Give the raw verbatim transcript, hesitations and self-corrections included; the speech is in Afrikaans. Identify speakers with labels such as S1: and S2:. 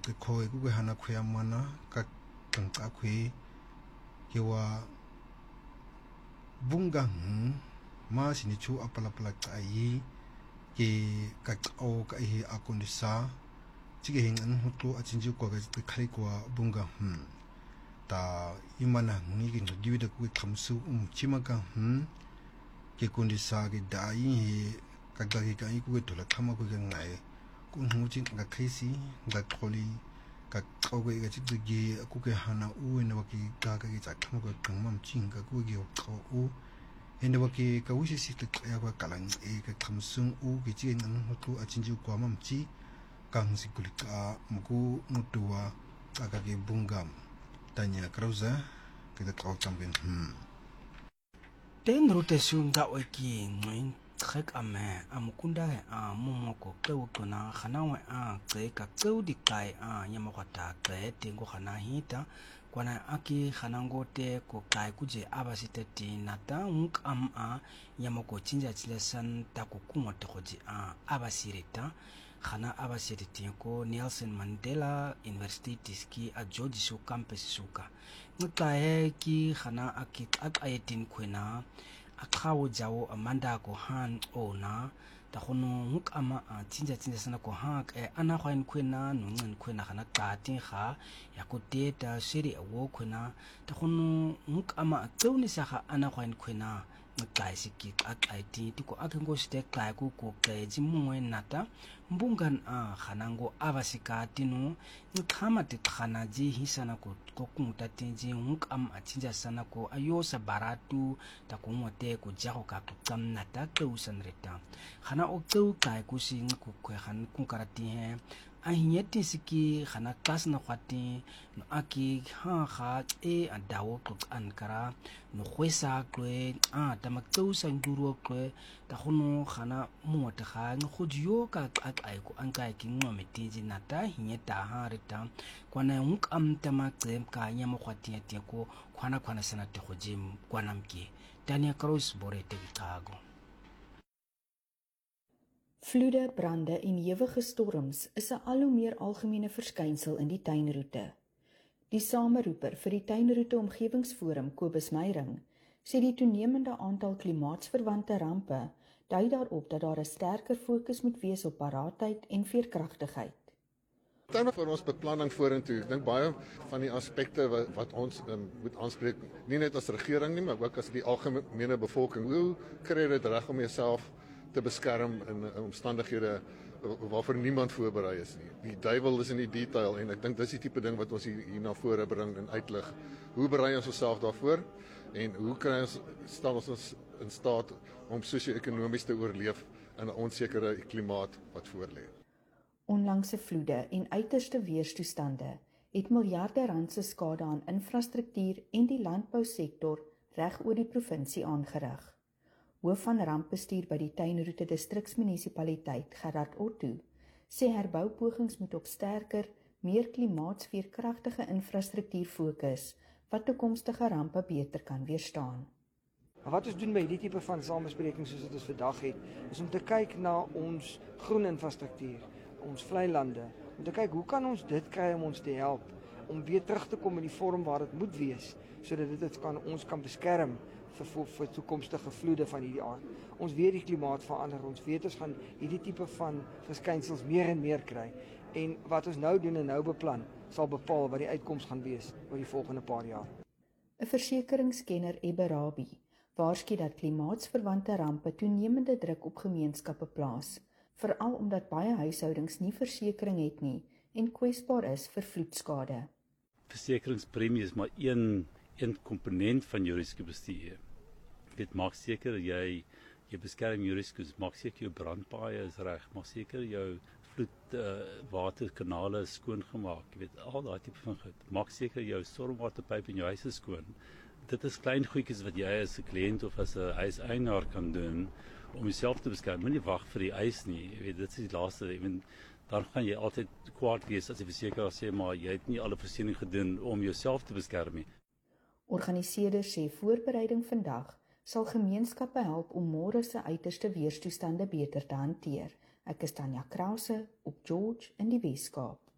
S1: te ko e ku hana khu ya mana ka tangta khu ke wa bunga hm ma sini chu apala pala tai ke ka o ka hi akondisa chige hing an hutu a chinju ko ga te khari ko bunga hm ta imana ngi gi diwi da ku khamsu um chimaka hm ke kondisa ge dai hi ka ga ge ka i ku to la khama ku ge ngai ku hu chin ga khaisi ga kholi ka ko ge ga chi ge ku ge hana u ne wa ki ga ga ge cha khama ko tangmam ching ga ku ge ko u ene wa ki ka wishi si te ya ga kalang e ka khamsung u ge chi an hutu a chinju ko mam chi kang si kulika muku mutua aga ge bungam tanya krauza ke de kau champion hm
S2: ten rute sun da weki ngin trek ame amukunda a momoko ke utona khana wa a ke ka tseu di kai a nyamakata ke tengo khana hita kwana aki khanangote ko kai kuje abasite tinata unk am a nyamako chinja chilesan takukumo te khoji a abasirita khana abasiriti ko Nelson Mandela University tiski a George Su campus suka ngkae ki khana aki akayetin kwena akhawo jawo amanda ko han ona ta khono nguk ama chinja chinja sana ko ha e ana khwain kwena no ngin kwena khana qati kha yakote ta shiri awo kwena ta khono nguk ama tsewni sa kha ana khwain kwena ngai siki akaiti tiko akengo ste kai ku ko keji mungwe nata mbungan a khanango abasika tinu nkhama te khana ji hisana ko ko kumuta tinji ngam achinja sana ko ayo sa baratu ta ko ngote ko jago ka ku tsam nata ke usan reta khana o tseu kai ku sing ku ko khan ku karati he ahinyeti siki khana klas na khati no aki ha kha e adawo ko ankara no khwesa kwe a tamak tseu sang duro kwe ta khono khana mo ta kha ngo dio ka ai ko ankai ki ngome tinji nata hinyeta ha reta kwana nguk am tamak tsem ka nyamo khati te ko kwana kwana sana te khojim kwana mke Tanya Kroos borete Chicago.
S3: Vloede, brande en ewige storms is 'n al hoe meer algemene verskynsel in die tuinroete. Die sameroeper vir die tuinroete omgewingsforum, Kobus Meyring, sê die toenemende aantal klimaatsverwante rampe dui daarop dat daar 'n sterker fokus moet wees op paraatheid en veerkragtigheid.
S4: Terme vir ons beplanning vorentoe, ek dink baie van die aspekte wat, wat ons um, moet aanspreek, nie net as regering nie, maar ook as die algemene bevolking. Hoe kry jy dit reg om jouself te beskerm in, in omstandighede waarvoor niemand voorberei is nie. Die duiwel is in die detail en ek dink dis die tipe ding wat ons hier, hier na vore bring en uitlig. Hoe berei ons onsself daarvoor en hoe kry ons stel ons ons in staat om sosio-ekonomies te oorleef in 'n onsekere klimaat wat voorlê.
S3: Onlangse vloede en uiterste weerstoestande het miljarde rand se skade aan infrastruktuur en die landbousektor reg oor die provinsie aangerig. Hoof van rampbestuur by die Tuinroete distriksmunisipaliteit, Gerard Otto, sê herboupogings moet op sterker, meer klimaatsveerkragtige infrastruktuur fokus wat toekomstige rampe beter kan weerstaan.
S5: Wat ons doen by hierdie tipe van samesprekings soos dit ons vandag het, is om te kyk na ons groen infrastruktuur, ons vlei lande, om te kyk hoe kan ons dit kry om ons te help om weer terug te kom in die vorm waar dit moet wees, sodat dit, dit kan, ons kan beskerm vir, vir, vir toekomstige vloede van hierdie aard. Ons weet die klimaat verander, ons weet ons gaan hierdie tipe van verskynsels meer en meer kry. En wat ons nou doen en nou beplan, sal bepaal wat die uitkoms gaan wees oor die volgende paar jaar.
S3: 'n Versekeringskenner, Ebbe Rabie, waarsku dat klimaatsverwante rampe toenemende druk op gemeenskappe plaas, veral omdat baie huishoudings nie versekering het nie en kwesbaar is vir vloedskade.
S6: Versekeringspremie is maar een een komponent van jou risikobestuur. Dit maak seker jy jy beskerm jou risiko's, maak seker jou brandpaaie is reg, maak seker jou vloed uh, waterkanale is skoongemaak, jy weet al daai tipe van goed. Maak seker jou stormwaterpyp in jou huis is skoon. Dit is klein goedjies wat jy as 'n kliënt of as 'n huiseienaar kan doen om jouself te beskerm. Moenie wag vir die eis nie. Jy weet dit is die laaste, ek bedoel dan gaan jy altyd kwaad wees as die versekeraar sê maar jy het nie alle voorsiening gedoen om jouself te beskerm nie.
S3: Organiseerders sê voorbereiding vandag sal gemeenskappe help om môre se uiterste weerstoestande beter te hanteer. Ek is Tanya Krause op George in die Weskaap.